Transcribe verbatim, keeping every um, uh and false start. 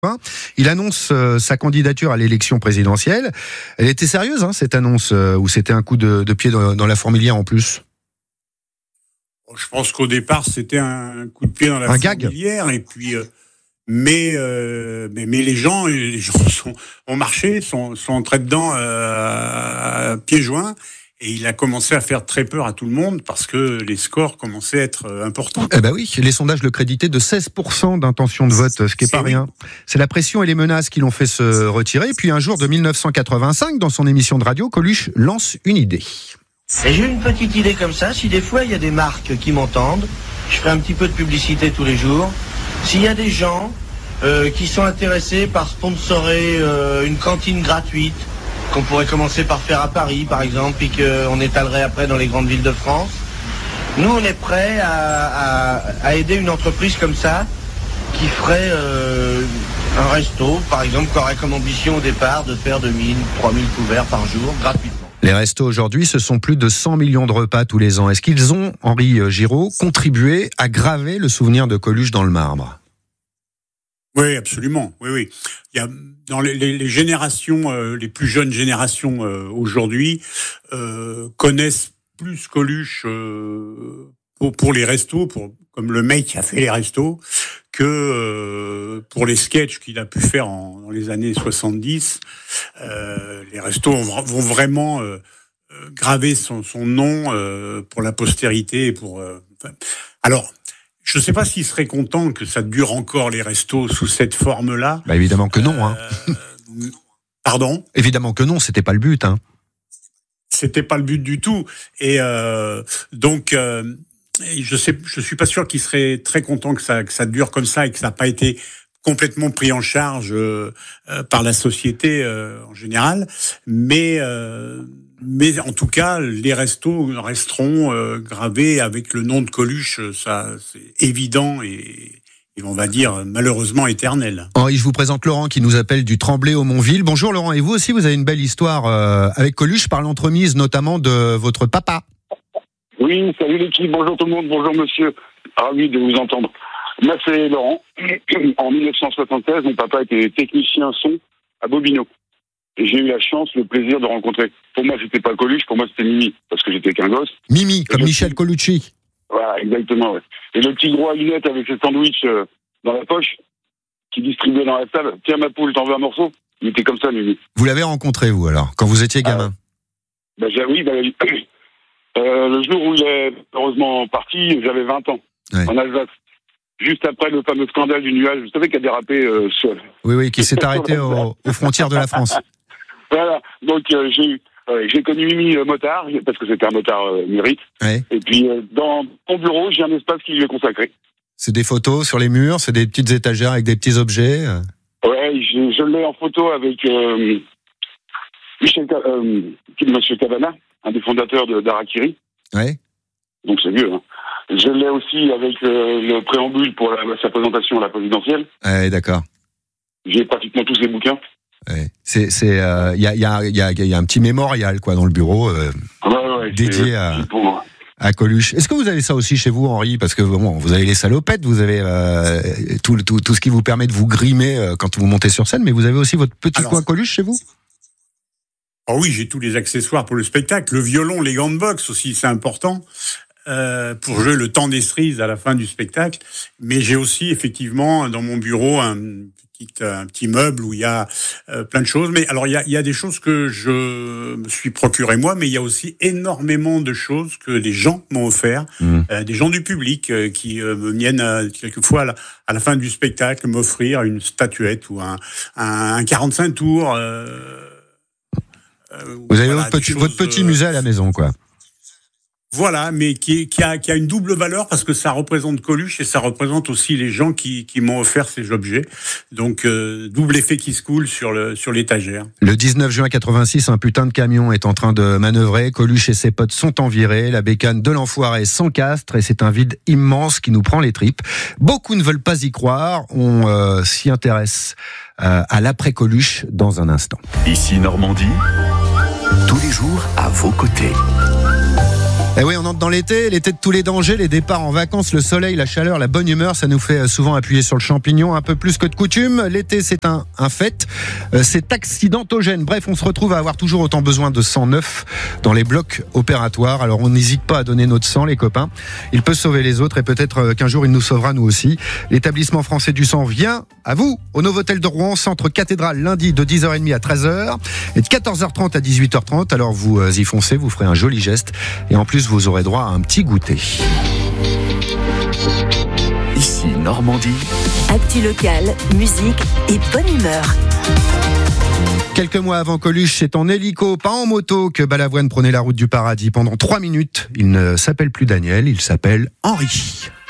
Il annonce euh, sa candidature à l'élection présidentielle. Elle était sérieuse, hein, cette annonce, euh, ou c'était un coup de, de pied dans, dans la fourmilière en plus? Je pense qu'au départ, c'était un coup de pied dans la un fourmilière. gag. Et puis, euh, mais, euh, mais mais les gens, les gens sont, ont marché, sont, sont entrés dedans euh, à pieds joints. Et il a commencé à faire très peur à tout le monde parce que les scores commençaient à être importants. Eh ben oui, les sondages le créditaient de seize pour cent d'intention de vote, ce qui est pas rien. C'est la pression et les menaces qui l'ont fait se retirer. Et puis un jour de mille neuf cent quatre-vingt-cinq, dans son émission de radio, Coluche lance une idée. Et j'ai une petite idée comme ça, si des fois il y a des marques qui m'entendent, je ferai un petit peu de publicité tous les jours. S'il y a des gens euh, qui sont intéressés par sponsorer euh, une cantine gratuite, qu'on pourrait commencer par faire à Paris, par exemple, puis qu'on étalerait après dans les grandes villes de France. Nous, on est prêts à, à, à aider une entreprise comme ça, qui ferait euh, un resto, par exemple, qui aurait comme ambition au départ de faire deux mille, trois mille couverts par jour, gratuitement. Les restos aujourd'hui, ce sont plus de cent millions de repas tous les ans. Est-ce qu'ils ont, Henri Giraud, contribué à graver le souvenir de Coluche dans le marbre ? Oui, absolument. Oui, oui. Il y a dans les, les, les générations, euh, les plus jeunes générations euh, aujourd'hui euh, connaissent plus Coluche euh, pour, pour les restos, pour comme le mec qui a fait les restos, que euh, pour les sketchs qu'il a pu faire en, dans les années soixante-dix. Euh, les restos vont, vont vraiment euh, graver son, son nom euh, pour la postérité et pour. Euh, enfin, alors. Je ne sais pas s'il serait content que ça dure encore les restos sous cette forme-là. Bah évidemment que non. Hein. Euh, pardon ? Évidemment que non, c'était pas le but. Hein. C'était pas le but du tout. Et euh, donc, euh, je sais, je suis pas sûr qu'il serait très content que ça, que ça dure comme ça et que ça n'a pas été complètement pris en charge euh, euh, par la société euh, en général. Mais euh, Mais en tout cas, les restos resteront euh, gravés avec le nom de Coluche, ça c'est évident et, et on va dire malheureusement éternel. Henri, je vous présente Laurent qui nous appelle du Tremblay au Montville. Bonjour Laurent, et vous aussi vous avez une belle histoire euh, avec Coluche par l'entremise notamment de votre papa. Oui, salut l'équipe, bonjour tout le monde, bonjour monsieur, ravi de vous entendre. Moi c'est Laurent, en dix-neuf cent soixante-seize, mon papa était technicien son à Bobino. Et j'ai eu la chance, le plaisir de rencontrer. Pour moi, c'était pas Coluche, pour moi, c'était Mimi, parce que j'étais qu'un gosse. Mimi, comme Michel petit... Colucci. Voilà, exactement, ouais. Et le petit gros à lunettes avec ses sandwichs euh, dans la poche, qui distribuait dans la salle. Tiens, ma poule, t'en veux un morceau? Il était comme ça, Mimi. Vous l'avez rencontré, vous, alors, quand vous étiez gamin? euh, bah, j'ai, Oui, bah, euh, le jour où il est heureusement parti, j'avais vingt ans, ouais. En Alsace. Juste après le fameux scandale du nuage, vous savez, qui a dérapé euh, sur... Oui, oui, qui s'est arrêté au, aux frontières de la France. Voilà, donc euh, j'ai euh, j'ai connu Mimi euh, motard, parce que c'était un motard euh, mérite. Ouais. Et puis euh, dans mon bureau, j'ai un espace qui lui est consacré. C'est des photos sur les murs, c'est des petites étagères avec des petits objets. Ouais, je, je l'ai en photo avec euh, Michel, euh, Monsieur Cavana, un des fondateurs de d'Harakiri. Ouais. Donc c'est mieux. Hein. Je l'ai aussi avec euh, le préambule pour la, sa présentation à la présidentielle. Ouais, d'accord. J'ai pratiquement tous les bouquins. Ouais. C'est, c'est, il euh, y a, il y a, il y a, il y a un petit mémorial quoi dans le bureau euh, ouais, ouais, dédié à, à Coluche. Est-ce que vous avez ça aussi chez vous, Henri? Parce que bon, vous avez les salopettes, vous avez euh, tout, tout, tout ce qui vous permet de vous grimer euh, quand vous montez sur scène, mais vous avez aussi votre petit Alors, coin Coluche chez vous? Oh oui, j'ai tous les accessoires pour le spectacle, le violon, les gants de boxe aussi, c'est important. Euh, pour jouer le temps des cerises à la fin du spectacle, mais j'ai aussi effectivement dans mon bureau un petit, un petit meuble où il y a euh, plein de choses. Mais alors il y a, il y a des choses que je me suis procuré moi, mais il y a aussi énormément de choses que des gens m'ont offert, mmh. euh, des gens du public euh, qui euh, me viennent euh, quelquefois à la, à la fin du spectacle m'offrir une statuette ou un, un, un quarante-cinq tours. Euh, euh, Vous avez voilà, votre, petit, choses, votre petit musée à la maison, quoi. Voilà, mais qui, qui, a, qui a une double valeur parce que ça représente Coluche et ça représente aussi les gens qui, qui m'ont offert ces objets. Donc, euh, double effet qui se coule sur, le, sur l'étagère. Le dix-neuf juin quatre-vingt-six, un putain de camion est en train de manœuvrer. Coluche et ses potes sont en virée. La bécane de l'enfoiré s'encastre et c'est un vide immense qui nous prend les tripes. Beaucoup ne veulent pas y croire. On euh, s'y intéresse euh, à l'après-Coluche dans un instant. Ici Normandie, tous les jours à vos côtés. Et oui, on entre dans l'été, l'été de tous les dangers, les départs en vacances, le soleil, la chaleur, la bonne humeur, ça nous fait souvent appuyer sur le champignon un peu plus que de coutume. L'été, c'est un, un fait, c'est accidentogène. Bref, on se retrouve à avoir toujours autant besoin de sang neuf dans les blocs opératoires. Alors on n'hésite pas à donner notre sang, les copains. Il peut sauver les autres et peut-être qu'un jour il nous sauvera nous aussi. L'établissement français du sang vient à vous, au Novotel de Rouen, centre cathédrale, lundi de dix heures trente à treize heures et de quatorze heures trente à dix-huit heures trente. Alors vous y foncez, vous ferez un joli geste et en plus vous aurez droit à un petit goûter. Ici Normandie. Actu locale, musique et bonne humeur. Quelques mois avant Coluche, c'est en hélico, pas en moto, que Balavoine prenait la route du paradis pendant trois minutes. Il ne s'appelle plus Daniel, il s'appelle Henri.